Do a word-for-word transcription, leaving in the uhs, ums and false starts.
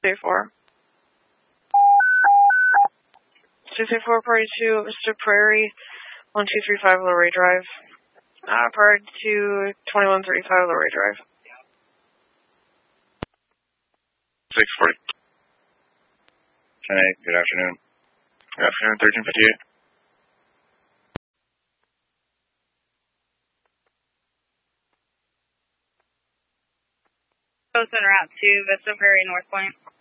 two four. two three four, party to Vista Prairie, one two three five Luray Drive. Uh, party to twenty-one thirty-five Luray Drive. six forty. ten eight, good afternoon. Good afternoon, thirteen fifty-eight. Close en route to Vista Prairie, North Point.